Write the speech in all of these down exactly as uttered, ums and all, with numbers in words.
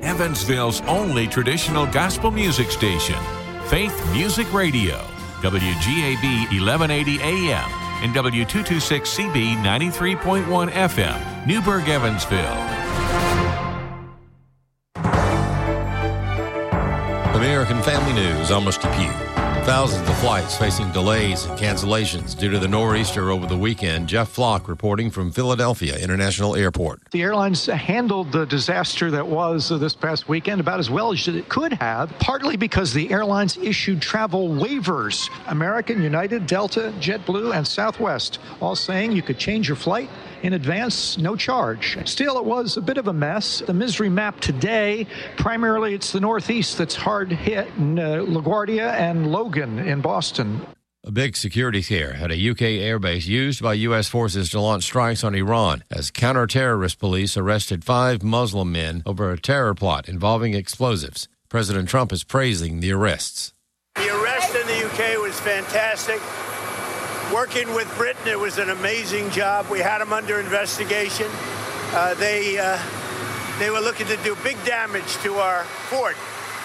Evansville's only traditional gospel music station, Faith Music Radio, W G A B eleven eighty A M and W two twenty-six C B ninety-three point one F M, Newburgh, Evansville. American Family News, I'm Rusty Pugh. Thousands of flights facing delays and cancellations due to the nor'easter over the weekend. Jeff Flock reporting from Philadelphia International Airport. The airlines handled the disaster that was uh, this past weekend about as well as it could have, partly because the airlines issued travel waivers. American, United, Delta, JetBlue, and Southwest all saying you could change your flight in advance, no charge. Still, it was a bit of a mess. The misery map today, primarily it's the Northeast that's hard hit, in uh, LaGuardia and Logan in Boston. A big security scare at a U K airbase used by U S forces to launch strikes on Iran as counter-terrorist police arrested five Muslim men over a terror plot involving explosives. President Trump is praising the arrests. The arrest in the U K was fantastic. Working with Britain, it was an amazing job. We had them under investigation. Uh, they uh, they were looking to do big damage to our fort.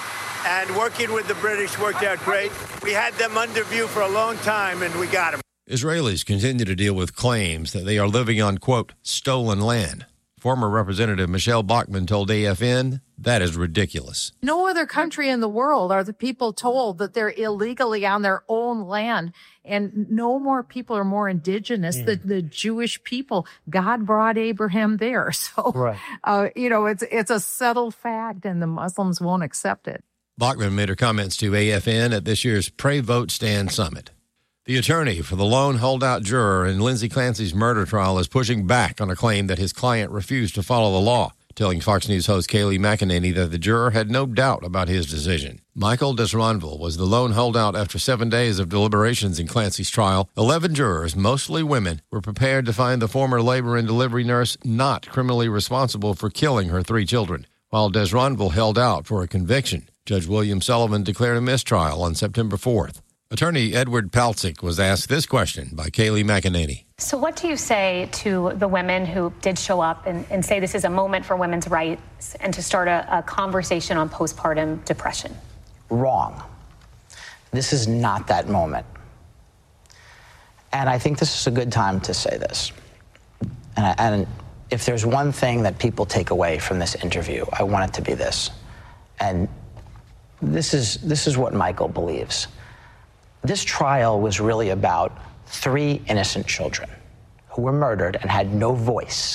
And working with the British worked out great. We had them under view for a long time, and we got them. Israelis continue to deal with claims that they are living on, quote, stolen land. Former Representative Michelle Bachmann told A F N, that is ridiculous. No other country in the world are the people told that they're illegally on their own land. And no more people are more indigenous mm. than the Jewish people. God brought Abraham there. So, right. uh, you know, it's it's a settled fact, and the Muslims won't accept it. Bachmann made her comments to A F N at this year's Pray Vote Stand Summit. The attorney for the lone holdout juror in Lindsay Clancy's murder trial is pushing back on a claim that his client refused to follow the law, telling Fox News host Kayleigh McEnany that the juror had no doubt about his decision. Michael Desranville was the lone holdout after seven days of deliberations in Clancy's trial. Eleven jurors, mostly women, were prepared to find the former labor and delivery nurse not criminally responsible for killing her three children, while Desranville held out for a conviction. Judge William Sullivan declared a mistrial on September fourth. Attorney Edward Palcic was asked this question by Kayleigh McEnany. So what do you say to the women who did show up and, and say this is a moment for women's rights and to start a, a conversation on postpartum depression? Wrong. This is not that moment. And I think this is a good time to say this. And, I, and if there's one thing that people take away from this interview, I want it to be this. And this is, this is what Michael believes. This trial was really about three innocent children who were murdered and had no voice.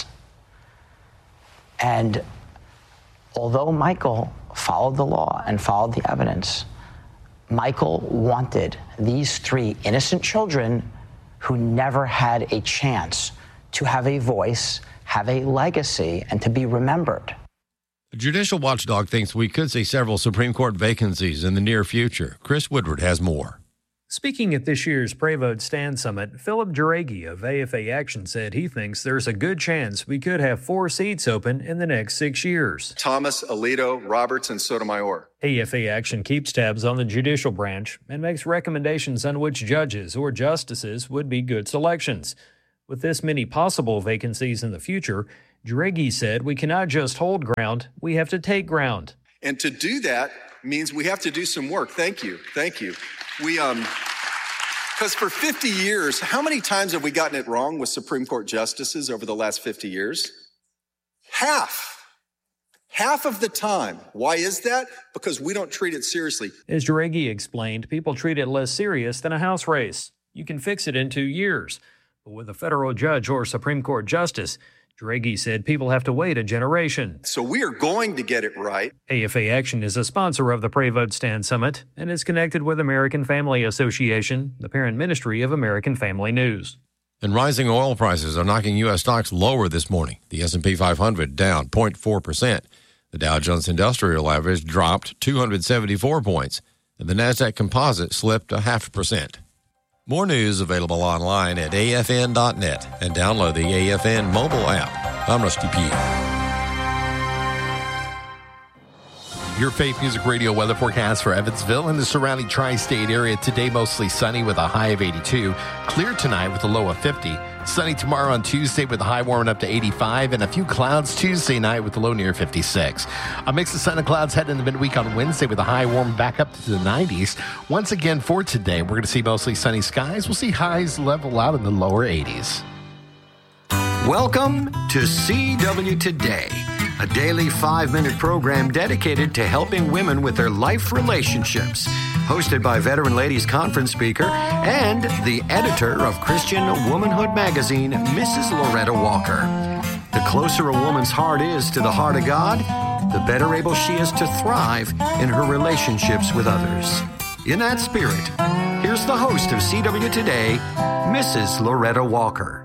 And although Michael followed the law and followed the evidence, Michael wanted these three innocent children who never had a chance to have a voice, have a legacy, and to be remembered. The Judicial Watchdog thinks we could see several Supreme Court vacancies in the near future. Chris Woodward has more. Speaking at this year's Pray Vote Stand Summit, Philip Juregi of A F A Action said he thinks there's a good chance we could have four seats open in the next six years. Thomas, Alito, Roberts, and Sotomayor. A F A Action keeps tabs on the judicial branch and makes recommendations on which judges or justices would be good selections. With this many possible vacancies in the future, Juregi said we cannot just hold ground, we have to take ground. And to do that means we have to do some work. Thank you. Thank you. We, um, because for fifty years, how many times have we gotten it wrong with Supreme Court justices over the last fifty years? Half. Half of the time. Why is that? Because we don't treat it seriously. As Juregi explained, people treat it less serious than a House race. You can fix it in two years. But with a federal judge or Supreme Court justice, Juregi said people have to wait a generation. So we are going to get it right. A F A Action is a sponsor of the Pray Vote Stand Summit and is connected with American Family Association, the parent ministry of American Family News. And rising oil prices are knocking U S stocks lower this morning. The S and P five hundred down zero point four percent. The Dow Jones Industrial Average dropped two hundred seventy-four points, and the NASDAQ Composite slipped a half percent. More news available online at A F N dot net and download the A F N mobile app. I'm Rusty Pugh. Your Faith Music Radio weather forecast for Evansville and the surrounding tri-state area. Today, mostly sunny with a high of eighty-two. Clear tonight with a low of fifty. Sunny tomorrow on Tuesday with a high warming up to eighty-five. And a few clouds Tuesday night with a low near fifty-six. A mix of sun and clouds heading into midweek on Wednesday with a high warming back up to the nineties. Once again for today, we're going to see mostly sunny skies. We'll see highs level out in the lower eighties. Welcome to C W Today, a daily five-minute program dedicated to helping women with their life relationships. Hosted by veteran ladies conference speaker and the editor of Christian Womanhood magazine, Missus Loretta Walker. The closer a woman's heart is to the heart of God, the better able she is to thrive in her relationships with others. In that spirit, here's the host of C W Today, Missus Loretta Walker.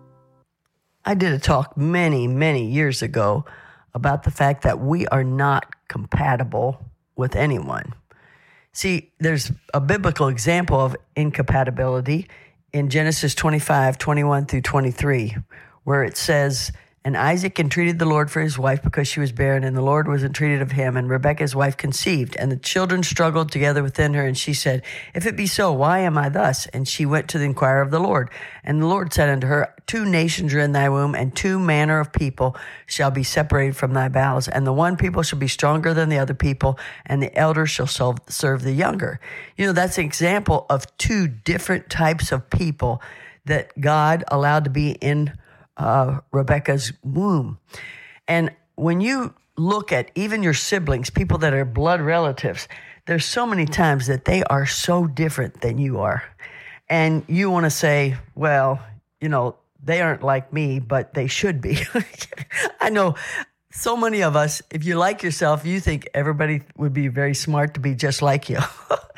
I did a talk many, many years ago about the fact that we are not compatible with anyone. See, there's a biblical example of incompatibility in Genesis twenty-five, twenty-one through twenty-three, where it says, "And Isaac entreated the Lord for his wife because she was barren, and the Lord was entreated of him. And Rebekah his wife conceived, and the children struggled together within her. And she said, If it be so, why am I thus? And she went to inquire of the Lord. And the Lord said unto her, Two nations are in thy womb, and two manner of people shall be separated from thy bowels. And the one people shall be stronger than the other people, and the elder shall serve the younger." You know, that's an example of two different types of people that God allowed to be in Uh, Rebecca's womb. And when you look at even your siblings, people that are blood relatives, there's so many times that they are so different than you are. And you want to say, well, you know, they aren't like me, but they should be. I know so many of us, if you like yourself, you think everybody would be very smart to be just like you.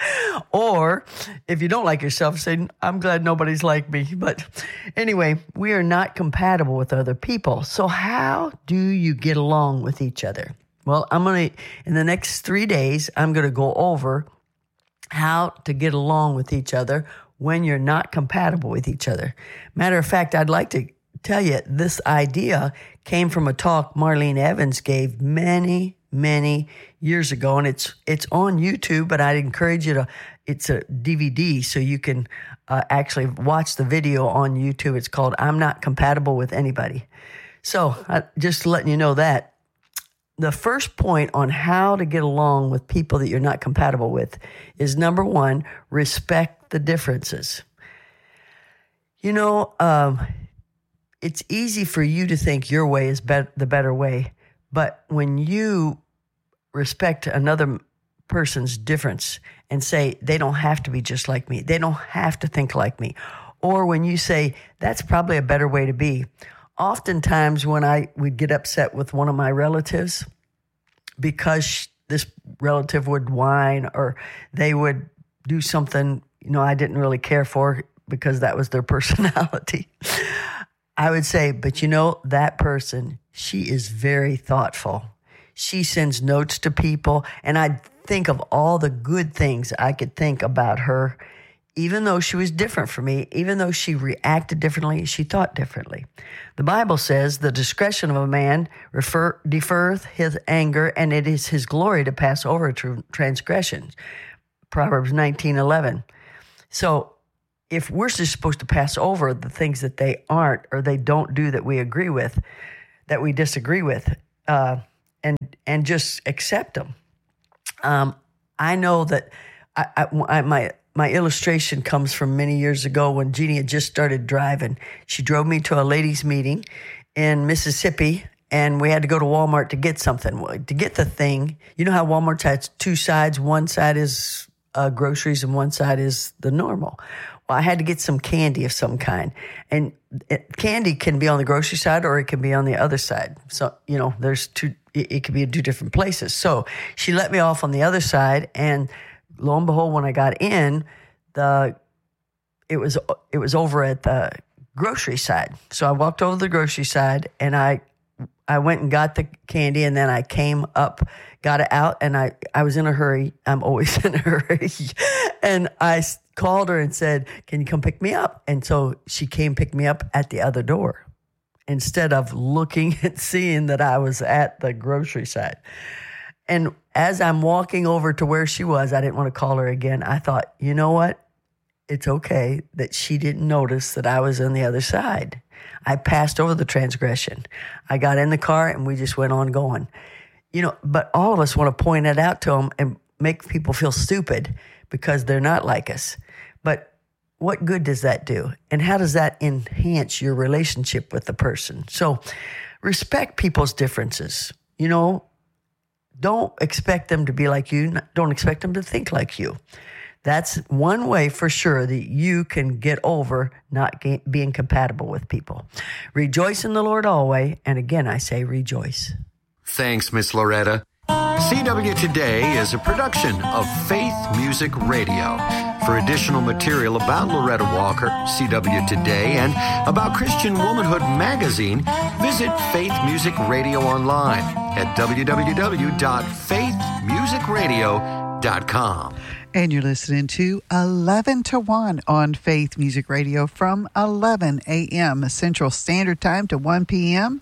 Or if you don't like yourself, say, I'm glad nobody's like me. But anyway, we are not compatible with other people. So how do you get along with each other? Well, I'm going to, in the next three days, I'm going to go over how to get along with each other when you're not compatible with each other. Matter of fact, I'd like to tell you this idea came from a talk Marlene Evans gave many, many years ago, and it's it's on YouTube, but I'd encourage you to, it's a D V D, so you can uh, actually watch the video on YouTube. It's called I'm Not Compatible with Anybody. So uh, just letting you know that. The first point on how to get along with people that you're not compatible with is, number one, respect the differences. You know, um, it's easy for you to think your way is be- the better way, but when you respect another person's difference and say, they don't have to be just like me, they don't have to think like me, or when you say, that's probably a better way to be. Oftentimes when I would get upset with one of my relatives because this relative would whine or they would do something, you know, I didn't really care for because that was their personality, I would say, but you know, that person, she is very thoughtful. She sends notes to people, and I'd think of all the good things I could think about her. Even though she was different from me, even though she reacted differently, she thought differently. The Bible says the discretion of a man refer, deferreth his anger, and it is his glory to pass over tr- transgressions. Proverbs nineteen eleven. So if we're just supposed to pass over the things that they aren't or they don't do that we agree with, that we disagree with, uh, and and just accept them. Um, I know that I, I, I my my illustration comes from many years ago when Jeannie had just started driving. She drove me to a ladies' meeting in Mississippi, and we had to go to Walmart to get something. To get the thing, you know how Walmart has two sides. One side is uh, groceries, and one side is the normal. Well, I had to get some candy of some kind. And it, candy can be on the grocery side or it can be on the other side. So, you know, there's two, it, it could be in two different places. So she let me off on the other side. And lo and behold, when I got in, the it was it was over at the grocery side. So I walked over to the grocery side and I I went and got the candy, and then I came up, got it out, and I, I was in a hurry. I'm always in a hurry. And I called her and said, can you come pick me up? And so she came pick me up at the other door instead of looking and seeing that I was at the grocery side. And as I'm walking over to where she was, I didn't want to call her again. I thought, you know what? It's okay that she didn't notice that I was on the other side. I passed over the transgression. I got in the car and we just went on going. You know, but all of us want to point it out to them and make people feel stupid because they're not like us. But what good does that do? And how does that enhance your relationship with the person? So respect people's differences. You know, don't expect them to be like you. Don't expect them to think like you. That's one way for sure that you can get over not being compatible with people. Rejoice in the Lord always. And again, I say rejoice. Thanks, Miss Loretta. C W Today is a production of Faith Music Radio. For additional material about Loretta Walker, C W Today, and about Christian Womanhood Magazine, visit Faith Music Radio online at w w w dot faith music radio dot com. And you're listening to eleven to one on Faith Music Radio from eleven a.m. Central Standard Time to one p.m.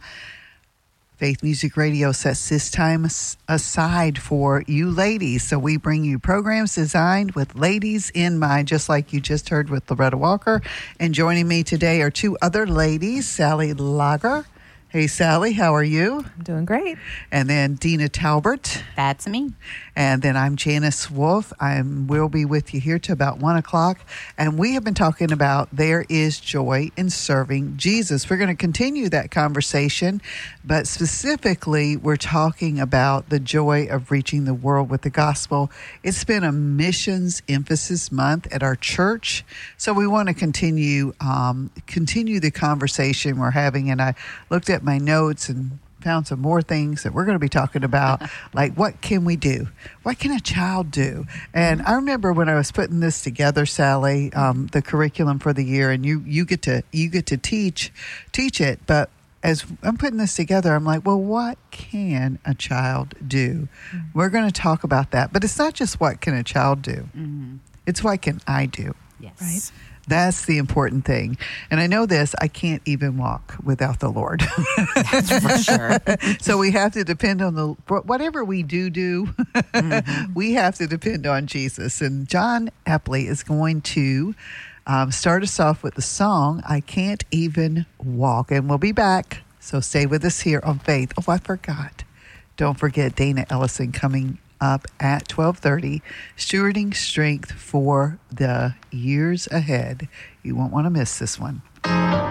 Faith Music Radio sets this time aside for you ladies. So we bring you programs designed with ladies in mind, just like you just heard with Loretta Walker. And joining me today are two other ladies, Sally Lager. Hey, Sally, how are you? I'm doing great. And then Dina Talbert. That's me. And then I'm Janice Wolf. I will be with you here till about one o'clock. And we have been talking about there is joy in serving Jesus. We're going to continue that conversation, but specifically, we're talking about the joy of reaching the world with the gospel. It's been a missions emphasis month at our church. So we want to continue, um, continue the conversation we're having. And I looked at my notes and found some more things that we're going to be talking about, like what can we do? What can a child do? And I remember when I was putting this together, Sally, um, the curriculum for the year, and you you get to you get to teach teach it. But as I'm putting this together, I'm like, well, what can a child do? Mm-hmm. We're going to talk about that, but it's not just what can a child do. Mm-hmm. It's what can I do? Yes. Right. That's the important thing. And I know this, I can't even walk without the Lord. That's for sure. So we have to depend on the, whatever we do do, mm-hmm. we have to depend on Jesus. And John Epley is going to um, start us off with the song, I Can't Even Walk. And we'll be back. So stay with us here on Faith. Oh, I forgot. Don't forget Dana Ellison coming up at twelve thirty, stewarding strength for the years ahead. You won't want to miss this one.